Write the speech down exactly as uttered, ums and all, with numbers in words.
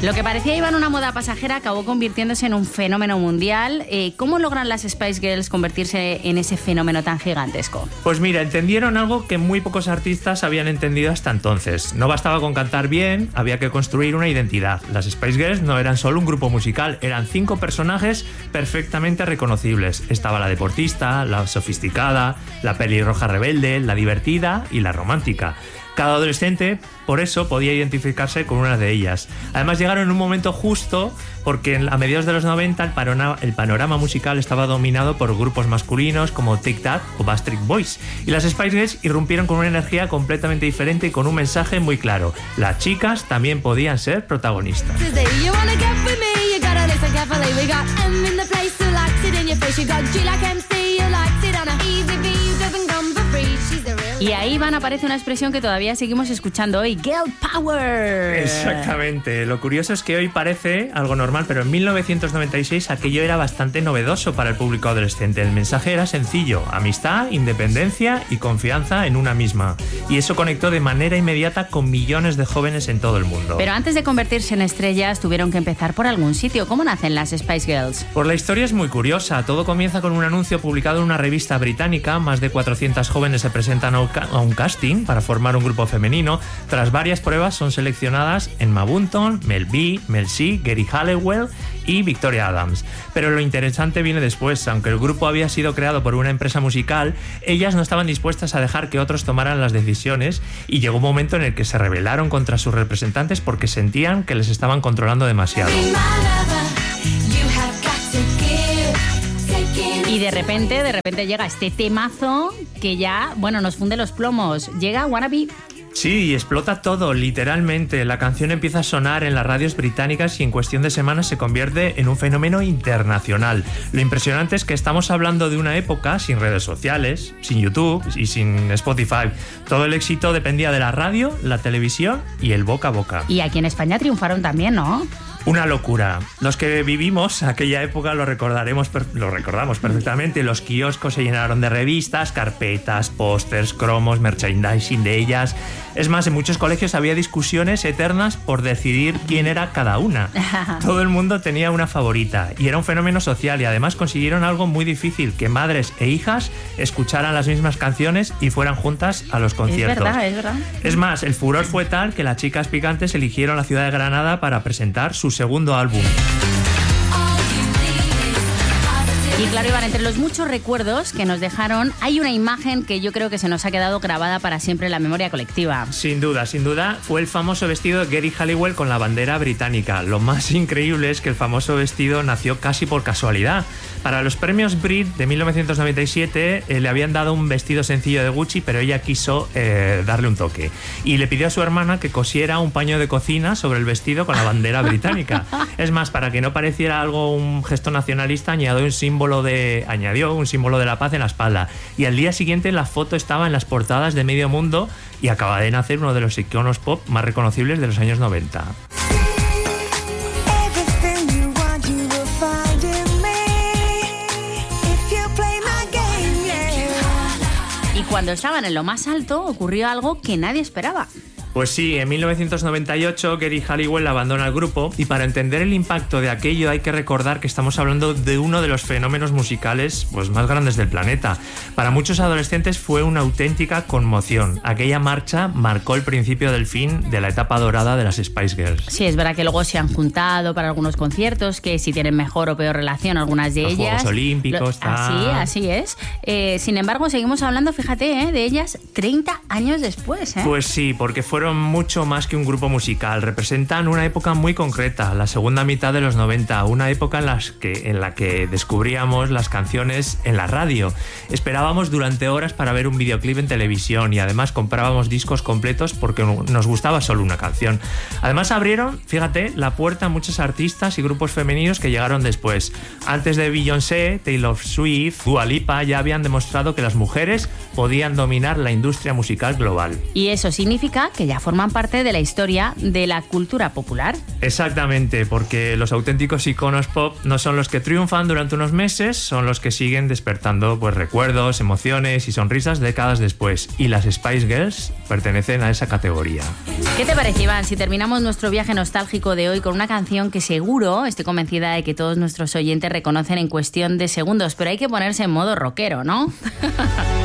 Lo que parecía iba en una moda pasajera acabó convirtiéndose en un fenómeno mundial. Eh, ¿Cómo logran las Spice Girls convertirse en ese fenómeno tan gigantesco? Pues mira, entendieron algo que muy pocos artistas habían entendido hasta entonces. No bastaba con cantar bien, había que construir una identidad. Las Spice Girls no eran solo un grupo musical, eran cinco personajes perfectamente reconocibles. Estaba la deportista, la sofisticada, la pelirroja rebelde, la divertida y la romántica. Cada adolescente, por eso, podía identificarse con una de ellas. Además, llegaron en un momento justo porque a mediados de los noventa el panorama, el panorama musical estaba dominado por grupos masculinos como Take That o Backstreet Boys. Y las Spice Girls irrumpieron con una energía completamente diferente y con un mensaje muy claro. Las chicas también podían ser protagonistas. Y ahí, Van, aparece una expresión que todavía seguimos escuchando hoy, Girl Power. Exactamente. Lo curioso es que hoy parece algo normal, pero en mil novecientos noventa y seis aquello era bastante novedoso para el público adolescente. El mensaje era sencillo: amistad, independencia y confianza en una misma. Y eso conectó de manera inmediata con millones de jóvenes en todo el mundo. Pero antes de convertirse en estrellas, tuvieron que empezar por algún sitio. ¿Cómo nacen las Spice Girls? Pues la historia es muy curiosa. Todo comienza con un anuncio publicado en una revista británica. Más de cuatrocientas jóvenes se presentan a un casting para formar un grupo femenino. Tras varias pruebas son seleccionadas Emma Bunton, Mel B, Mel C, Geri Halliwell y Victoria Adams. Pero lo interesante viene después. Aunque el grupo había sido creado por una empresa musical, ellas no estaban dispuestas a dejar que otros tomaran las decisiones y llegó un momento en el que se rebelaron contra sus representantes porque sentían que les estaban controlando demasiado. Y de repente, de repente llega este temazo que ya, bueno, nos funde los plomos. Llega Wanna Be. Sí, y explota todo, literalmente. La canción empieza a sonar en las radios británicas y en cuestión de semanas se convierte en un fenómeno internacional. Lo impresionante es que estamos hablando de una época sin redes sociales, sin YouTube y sin Spotify. Todo el éxito dependía de la radio, la televisión y el boca a boca. Y aquí en España triunfaron también, ¿no? Una locura. Los que vivimos aquella época lo recordaremos, lo recordamos perfectamente. Los kioscos se llenaron de revistas, carpetas, pósters, cromos, merchandising de ellas. Es más, en muchos colegios había discusiones eternas por decidir quién era cada una. Todo el mundo tenía una favorita y era un fenómeno social, y además consiguieron algo muy difícil: que madres e hijas escucharan las mismas canciones y fueran juntas a los conciertos. Es verdad, es verdad. Es más, el furor fue tal que las chicas picantes eligieron la ciudad de Granada para presentar su segundo álbum. Y claro, Iván, entre los muchos recuerdos que nos dejaron, hay una imagen que yo creo que se nos ha quedado grabada para siempre en la memoria colectiva. Sin duda, sin duda, fue el famoso vestido de Geri Halliwell con la bandera británica. Lo más increíble es que el famoso vestido nació casi por casualidad. Para los premios Brit de mil novecientos noventa y siete eh, le habían dado un vestido sencillo de Gucci, pero ella quiso eh, darle un toque. Y le pidió a su hermana que cosiera un paño de cocina sobre el vestido con la bandera británica. Es más, para que no pareciera algo, un gesto nacionalista, añadió un símbolo de añadió un símbolo de la paz en la espalda, y al día siguiente la foto estaba en las portadas de medio mundo y acaba de nacer uno de los iconos pop más reconocibles de los años noventa. Y cuando estaban en lo más alto ocurrió algo que nadie esperaba. Pues sí, en mil novecientos noventa y ocho Geri Halliwell abandona el grupo, y para entender el impacto de aquello hay que recordar que estamos hablando de uno de los fenómenos musicales pues, más grandes del planeta. Para muchos adolescentes fue una auténtica conmoción. Aquella marcha marcó el principio del fin de la etapa dorada de las Spice Girls. Sí, es verdad que luego se han juntado para algunos conciertos, que si tienen mejor o peor relación algunas de los ellas. Juegos Olímpicos. Lo, así, así es. Eh, sin embargo, seguimos hablando, fíjate, eh, de ellas treinta años después. ¿eh? Pues sí, porque fueron mucho más que un grupo musical. Representan una época muy concreta, la segunda mitad de los noventa, una época en, las que, en la que descubríamos las canciones en la radio. Esperábamos durante horas para ver un videoclip en televisión y además comprábamos discos completos porque nos gustaba solo una canción. Además abrieron, fíjate, la puerta a muchos artistas y grupos femeninos que llegaron después. Antes de Beyoncé, Taylor Swift, Dua Lipa ya habían demostrado que las mujeres podían dominar la industria musical global. Y eso significa que ya ya forman parte de la historia de la cultura popular. Exactamente, porque los auténticos iconos pop no son los que triunfan durante unos meses, son los que siguen despertando pues recuerdos, emociones y sonrisas décadas después. Y las Spice Girls pertenecen a esa categoría. ¿Qué te parece, Iván, si terminamos nuestro viaje nostálgico de hoy con una canción que seguro, estoy convencida de que todos nuestros oyentes reconocen en cuestión de segundos, pero hay que ponerse en modo rockero, ¿no?